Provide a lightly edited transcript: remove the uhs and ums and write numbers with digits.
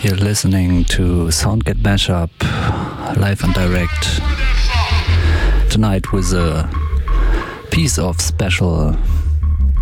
You're listening to Soundget Mashup live and direct tonight with a piece of special